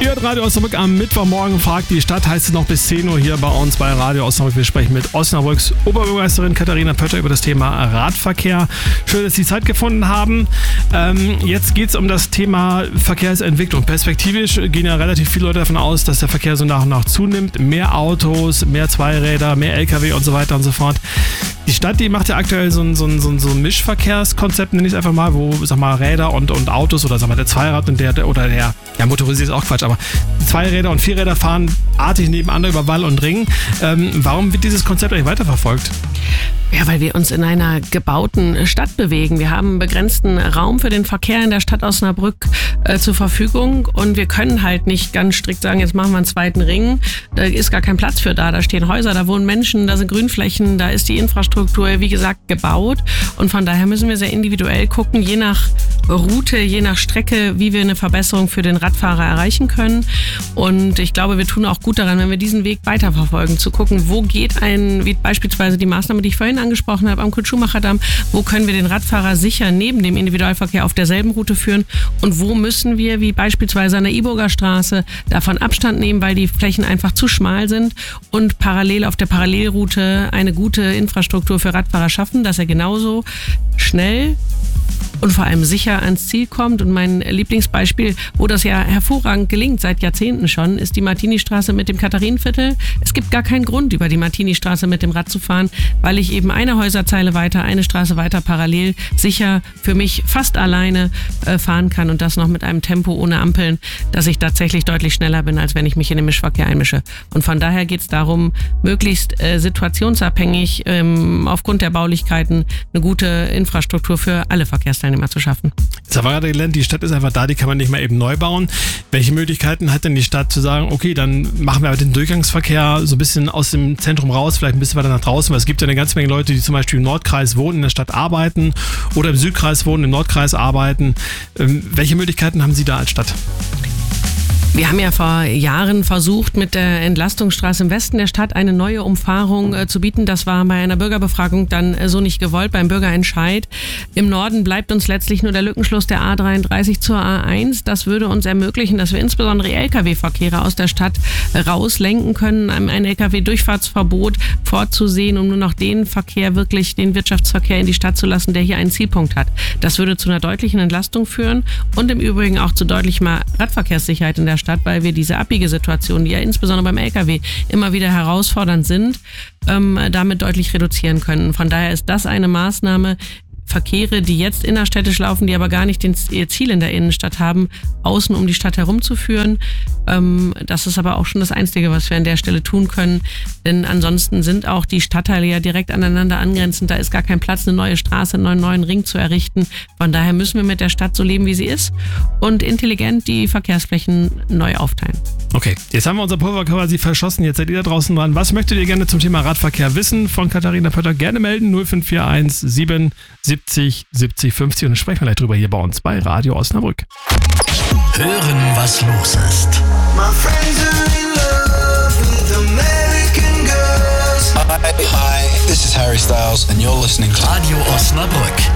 Ihr hört Radio Osnabrück am Mittwochmorgen. Fragt die Stadt, heißt es noch bis 10 Uhr hier bei uns bei Radio Osnabrück. Wir sprechen mit Osnabrücks Oberbürgermeisterin Katharina Pötter über das Thema Radverkehr. Schön, dass Sie Zeit gefunden haben. Jetzt geht es um das Thema Verkehrsentwicklung. Perspektivisch gehen ja relativ viele Leute davon aus, dass der Verkehr so nach und nach zunimmt. Mehr Autos, mehr Zweiräder, mehr LKW und so weiter und so fort. Die Stadt, die macht ja aktuell so ein Mischverkehrskonzept, nenne ich es einfach mal, wo, sag mal, Räder und Autos oder sag mal der Zweirad und der motorisiert ist auch Quatsch, aber Zweiräder und Vierräder fahren artig nebeneinander über Wall und Ring. Warum wird dieses Konzept eigentlich weiterverfolgt? Ja, weil wir uns in einer gebauten Stadt bewegen. Wir haben begrenzten Raum für den Verkehr in der Stadt Osnabrück zur Verfügung und wir können halt nicht ganz strikt sagen, jetzt machen wir einen zweiten Ring. Da ist gar kein Platz für da stehen Häuser, da wohnen Menschen, da sind Grünflächen, da ist die Infrastruktur, wie gesagt, gebaut und von daher müssen wir sehr individuell gucken, je nach Route, je nach Strecke, wie wir eine Verbesserung für den Radfahrer erreichen können und ich glaube, wir tun auch gut daran, wenn wir diesen Weg weiterverfolgen, zu gucken, wo geht wie beispielsweise die Maßnahme, die ich vorhin angesprochen habe, am Kurt-Schumacher-Damm, wo können wir den Radfahrer sicher neben dem Individualverkehr auf derselben Route führen und wo müssen wir, wie beispielsweise an der Iburger Straße, davon Abstand nehmen, weil die Flächen einfach zu schmal sind und parallel auf der Parallelroute eine gute Infrastruktur für Radfahrer schaffen, dass er genauso schnell und vor allem sicher ans Ziel kommt. Und mein Lieblingsbeispiel, wo das ja hervorragend gelingt, seit Jahrzehnten schon, ist die Martini-Straße mit dem Katharinenviertel. Es gibt gar keinen Grund, über die Martini-Straße mit dem Rad zu fahren, weil ich eben eine Häuserzeile weiter, eine Straße weiter parallel sicher für mich fast alleine fahren kann und das noch mit einem Tempo ohne Ampeln, dass ich tatsächlich deutlich schneller bin, als wenn ich mich in den Mischverkehr einmische. Und von daher geht es darum, möglichst situationsabhängig aufgrund der Baulichkeiten eine gute Infrastruktur für alle Verkehrsteilnehmer zu schaffen. Jetzt haben wir gerade gelernt, die Stadt ist einfach da, die kann man nicht mal eben neu bauen. Welche Möglichkeiten hat denn die Stadt zu sagen, okay, dann machen wir aber den Durchgangsverkehr so ein bisschen aus dem Zentrum raus, vielleicht ein bisschen weiter nach draußen, weil es gibt ja eine ganze Menge Leute, die zum Beispiel im Nordkreis wohnen, in der Stadt arbeiten oder im Südkreis wohnen, im Nordkreis arbeiten. Welche Möglichkeiten haben Sie da als Stadt? Wir haben ja vor Jahren versucht, mit der Entlastungsstraße im Westen der Stadt eine neue Umfahrung zu bieten. Das war bei einer Bürgerbefragung dann so nicht gewollt, beim Bürgerentscheid. Im Norden bleibt uns letztlich nur der Lückenschluss der A33 zur A1. Das würde uns ermöglichen, dass wir insbesondere Lkw-Verkehre aus der Stadt rauslenken können, ein Lkw-Durchfahrtsverbot vorzusehen, um nur noch den Verkehr, wirklich den Wirtschaftsverkehr in die Stadt zu lassen, der hier einen Zielpunkt hat. Das würde zu einer deutlichen Entlastung führen und im Übrigen auch zu deutlich mehr Radverkehrssicherheit in der Stadt, weil wir diese Abbiegesituationen, die ja insbesondere beim LKW immer wieder herausfordernd sind, damit deutlich reduzieren können. Von daher ist das eine Maßnahme, Verkehre, die jetzt innerstädtisch laufen, die aber gar nicht ihr Ziel in der Innenstadt haben, außen um die Stadt herumzuführen. Das ist aber auch schon das Einzige, was wir an der Stelle tun können. Denn ansonsten sind auch die Stadtteile ja direkt aneinander angrenzend. Da ist gar kein Platz, eine neue Straße, einen neuen Ring zu errichten. Von daher müssen wir mit der Stadt so leben, wie sie ist und intelligent die Verkehrsflächen neu aufteilen. Okay, jetzt haben wir unser Pulver quasi verschossen. Jetzt seid ihr da draußen dran. Was möchtet ihr gerne zum Thema Radverkehr wissen? Von Katharina Pötter gerne melden. 0541 77 70 50. Und dann sprechen wir gleich drüber hier bei uns bei Radio Osnabrück. Hören, was los ist. My friends are in love with American girls. Hi, this is Harry Styles and you're listening to Radio Osnabrück.